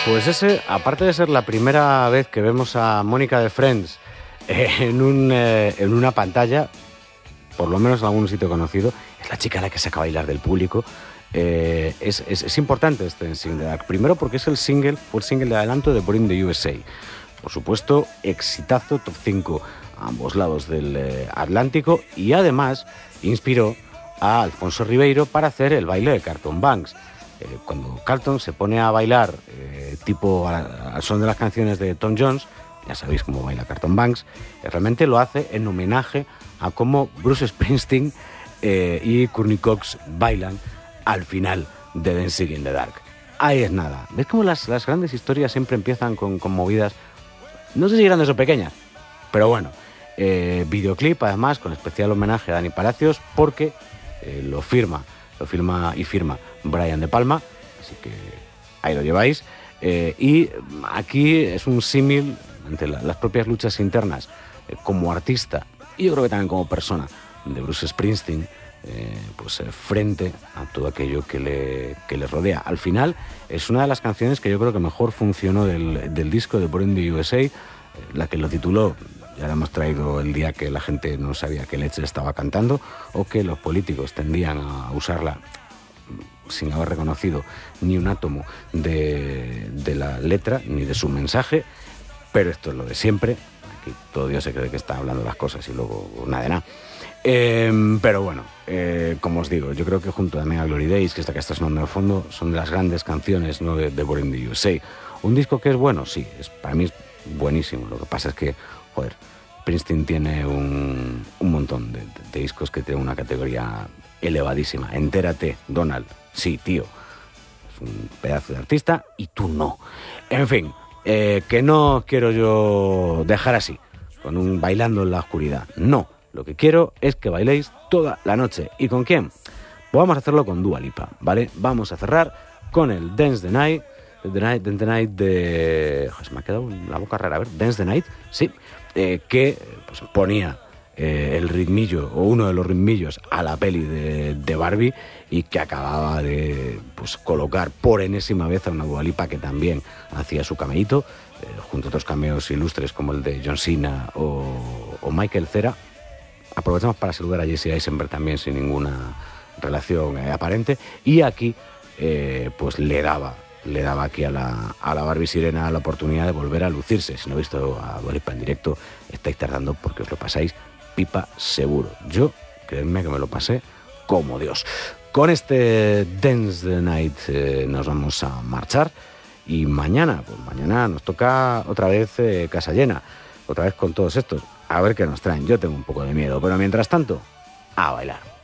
Pues ese, aparte de ser la primera vez que vemos a Mónica de Friends en una pantalla, por lo menos en algún sitio conocido, es la chica a la que saca a bailar del público. Es importante este Dancing in the Dark. Primero porque fue el single de adelanto de Born in the USA. Por supuesto, exitazo, top 5 a ambos lados del Atlántico, y además inspiró a Alfonso Ribeiro para hacer el baile de Carlton Banks. Cuando Carlton se pone a bailar tipo al son de las canciones de Tom Jones, ya sabéis cómo baila Carlton Banks, realmente lo hace en homenaje a cómo Bruce Springsteen y Courtney Cox bailan al final de Dancing in the Dark. Ahí es nada. ¿Ves cómo las grandes historias siempre empiezan con movidas, no sé si grandes o pequeñas, pero bueno, videoclip además con especial homenaje a Dani Palacios, porque lo firma Brian De Palma, así que ahí lo lleváis. Y aquí es un símil entre las propias luchas internas como artista, y yo creo que también como persona, de Bruce Springsteen, frente a todo aquello que le rodea. Al final es una de las canciones que yo creo que mejor funcionó del disco de Born in the USA, la que lo tituló. Ya la hemos traído el día que la gente no sabía qué leche estaba cantando, o que los políticos tendían a usarla sin haber reconocido ni un átomo de la letra ni de su mensaje. Pero esto es lo de siempre. Aquí todo Dios se cree que está hablando las cosas y luego nada de nada. Pero bueno, como os digo, yo creo que junto también a Glory Days, que está sonando de fondo, son de las grandes canciones, ¿no?, de Born in the USA. Un disco que es bueno, sí, para mí es buenísimo. Lo que pasa es que, joder, Springsteen tiene un montón de discos que tienen una categoría elevadísima. Entérate, Donald, sí, tío, es un pedazo de artista y tú no. En fin, que no quiero yo dejar así, con un bailando en la oscuridad. No, lo que quiero es que bailéis toda la noche. ¿Y con quién? Pues vamos a hacerlo con Dua Lipa, ¿vale? Vamos a cerrar con el Dance the Night, The Night de... Se me ha quedado la boca rara, a ver, Dance the Night, sí, que pues ponía el ritmillo, o uno de los ritmillos, a la peli de Barbie, y que acababa de colocar por enésima vez a una Dua Lipa que también hacía su cameíto, junto a otros cameos ilustres como el de John Cena o Michael Cera. Aprovechamos para saludar a Jesse Eisenberg también, sin ninguna relación aparente, y aquí le daba aquí a la Barbie Sirena la oportunidad de volver a lucirse. Si no habéis visto a Dua Lipa en directo, estáis tardando, porque os lo pasáis pipa seguro. Yo, creedme que me lo pasé como Dios. Con este Dance the Night nos vamos a marchar, y mañana nos toca otra vez casa llena, otra vez con todos estos. A ver qué nos traen. Yo tengo un poco de miedo, pero mientras tanto, a bailar.